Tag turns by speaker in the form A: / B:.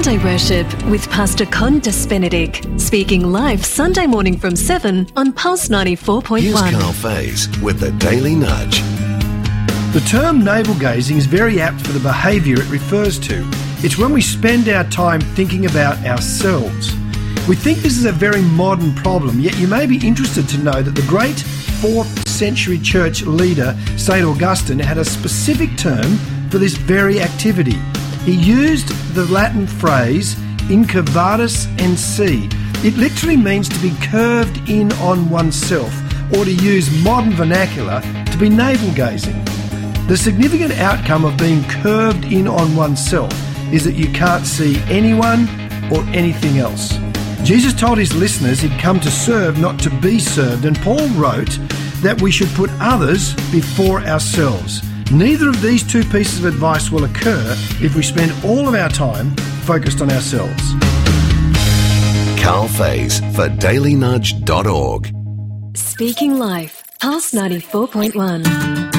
A: Sunday Worship with Pastor Condas Benedict, speaking live Sunday morning from 7 on Pulse 94.1.
B: Here's Carl Faze with the Daily Nudge.
C: The term navel-gazing is very apt for the behaviour it refers to. It's when we spend our time thinking about ourselves. We think this is a very modern problem, yet you may be interested to know that the great 4th century church leader, St. Augustine, had a specific term for this very activity. He used the Latin phrase incurvatus in se. It literally means to be curved in on oneself, or to use modern vernacular, to be navel-gazing. The significant outcome of being curved in on oneself is that you can't see anyone or anything else. Jesus told his listeners he'd come to serve, not to be served, and Paul wrote that we should put others before ourselves. Neither of these two pieces of advice will occur if we spend all of our time focused on ourselves.
B: Carl Faze for dailynudge.org.
A: Speaking Life, Pulse 94.1.